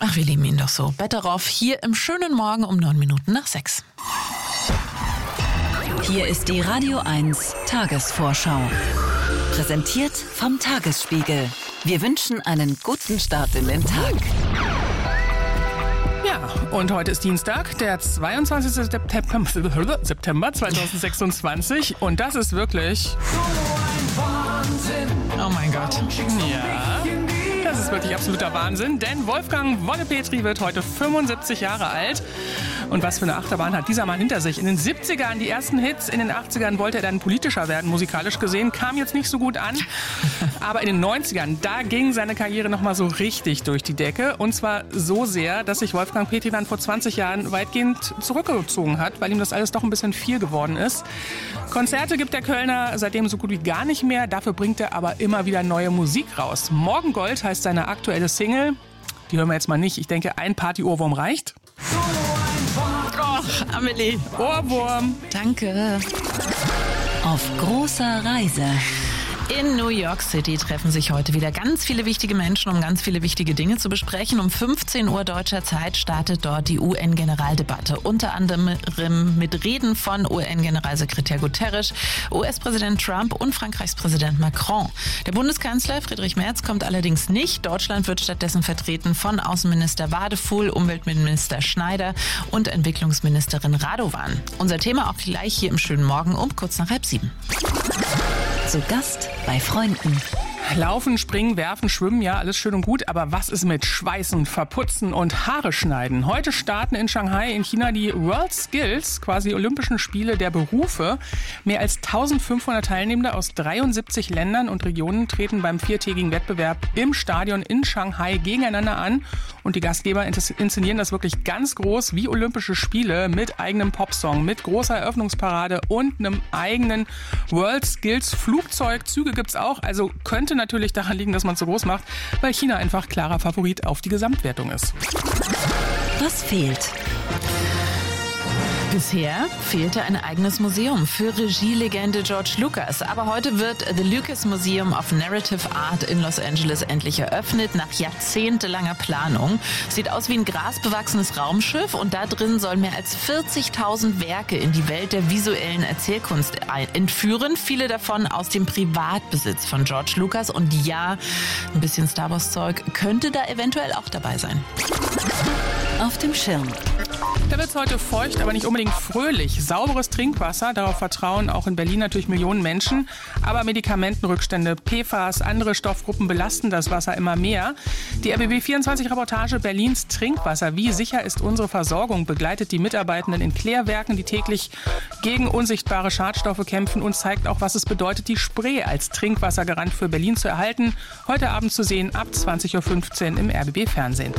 Ach, wir lieben ihn doch so. Better off hier im schönen Morgen um 6:09. Hier ist die Radio 1 Tagesvorschau. Präsentiert vom Tagesspiegel. Wir wünschen einen guten Start in den Tag. Ja, und heute ist Dienstag, der 22. September 2026. Und das ist wirklich... Oh mein Gott. Ja, das ist wirklich absoluter Wahnsinn, denn Wolfgang Wolle-Petri wird heute 75 Jahre alt. Und was für eine Achterbahn hat dieser Mann hinter sich? In den 70ern die ersten Hits, in den 80ern wollte er dann politischer werden, musikalisch gesehen, kam jetzt nicht so gut an. Aber in den 90ern, da ging seine Karriere nochmal so richtig durch die Decke. Und zwar so sehr, dass sich Wolfgang Petri dann vor 20 Jahren weitgehend zurückgezogen hat, weil ihm das alles doch ein bisschen viel geworden ist. Konzerte gibt der Kölner seitdem so gut wie gar nicht mehr. Dafür bringt er aber immer wieder neue Musik raus. Morgengold heißt seine aktuelle Single. Die hören wir jetzt mal nicht. Ich denke, ein Party-Ohrwurm reicht. Och, Amelie. Ohrwurm. Danke. Auf großer Reise. In New York City treffen sich heute wieder ganz viele wichtige Menschen, um ganz viele wichtige Dinge zu besprechen. Um 15 Uhr deutscher Zeit startet dort die UN-Generaldebatte. Unter anderem mit Reden von UN-Generalsekretär Guterres, US-Präsident Trump und Frankreichs Präsident Macron. Der Bundeskanzler Friedrich Merz kommt allerdings nicht. Deutschland wird stattdessen vertreten von Außenminister Wadefuhl, Umweltminister Schneider und Entwicklungsministerin Radovan. Unser Thema auch gleich hier im schönen Morgen um kurz nach 6:30. Zu Gast bei Freunden. Laufen, springen, werfen, schwimmen, ja, alles schön und gut. Aber was ist mit Schweißen, Verputzen und Haare schneiden? Heute starten in Shanghai in China die World Skills, quasi Olympischen Spiele der Berufe. Mehr als 1500 Teilnehmende aus 73 Ländern und Regionen treten beim 4-tägigen Wettbewerb im Stadion in Shanghai gegeneinander an. Und die Gastgeber inszenieren das wirklich ganz groß wie Olympische Spiele mit eigenem Popsong, mit großer Eröffnungsparade und einem eigenen World Skills Flugzeug. Züge gibt's auch, also könnte natürlich daran liegen, dass man es so groß macht, weil China einfach klarer Favorit auf die Gesamtwertung ist. Was fehlt? Bisher fehlte ein eigenes Museum für Regielegende George Lucas. Aber heute wird The Lucas Museum of Narrative Art in Los Angeles endlich eröffnet, nach jahrzehntelanger Planung. Sieht aus wie ein grasbewachsenes Raumschiff und da drin sollen mehr als 40.000 Werke in die Welt der visuellen Erzählkunst entführen. Viele davon aus dem Privatbesitz von George Lucas. Und ja, ein bisschen Star Wars Zeug könnte da eventuell auch dabei sein. Auf dem Schirm. Da wird es heute feucht, aber nicht unbedingt fröhlich. Sauberes Trinkwasser, darauf vertrauen auch in Berlin natürlich Millionen Menschen. Aber Medikamentenrückstände, PFAS, andere Stoffgruppen belasten das Wasser immer mehr. Die RBB24-Reportage Berlins Trinkwasser. Wie sicher ist unsere Versorgung? Begleitet die Mitarbeitenden in Klärwerken, die täglich gegen unsichtbare Schadstoffe kämpfen und zeigt auch, was es bedeutet, die Spree als Trinkwassergarant für Berlin zu erhalten. Heute Abend zu sehen ab 20.15 Uhr im RBB-Fernsehen.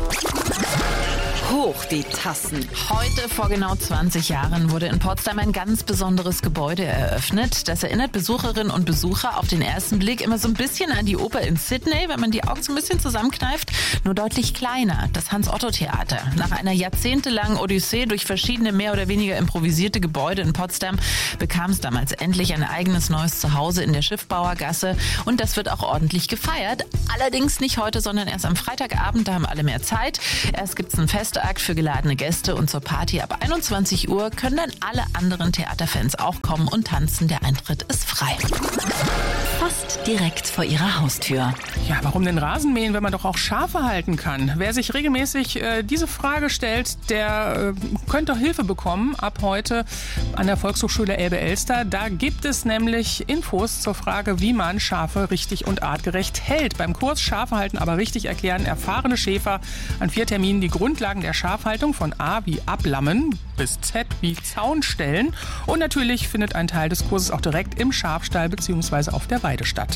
Hoch die Tassen. Heute vor genau 20 Jahren wurde in Potsdam ein ganz besonderes Gebäude eröffnet. Das erinnert Besucherinnen und Besucher auf den ersten Blick immer so ein bisschen an die Oper in Sydney, wenn man die Augen so ein bisschen zusammenkneift, nur deutlich kleiner. Das Hans-Otto-Theater. Nach einer jahrzehntelangen Odyssee durch verschiedene mehr oder weniger improvisierte Gebäude in Potsdam bekam es damals endlich ein eigenes neues Zuhause in der Schiffbauergasse und das wird auch ordentlich gefeiert. Allerdings nicht heute, sondern erst am Freitagabend, da haben alle mehr Zeit. Erst gibt es ein Festakt für geladene Gäste und zur Party ab 21 Uhr können dann alle anderen Theaterfans auch kommen und tanzen. Der Eintritt ist frei. Fast direkt vor ihrer Haustür. Ja, warum denn Rasen mähen, wenn man doch auch Schafe halten kann? Wer sich regelmäßig diese Frage stellt, der könnte Hilfe bekommen ab heute an der Volkshochschule Elbe-Elster. Da gibt es nämlich Infos zur Frage, wie man Schafe richtig und artgerecht hält. Beim Kurs Schafe halten aber richtig erklären erfahrene Schäfer an 4 Terminen die Grundlagen der Schafhaltung von A wie Ablammen bis Z wie Zaunstellen. Und natürlich findet ein Teil des Kurses auch direkt im Schafstall bzw. auf der Weide statt.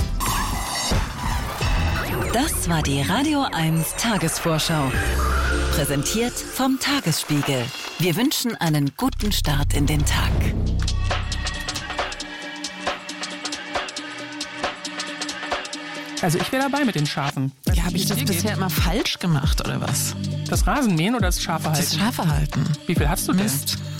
Das war die Radio 1 Tagesvorschau. Präsentiert vom Tagesspiegel. Wir wünschen einen guten Start in den Tag. Also ich wäre dabei mit den Schafen. Ja, habe ich das bisher immer falsch gemacht oder was? Das Rasenmähen oder das Schafe halten? Das Schafe halten. Wie viel hast du denn? Mist.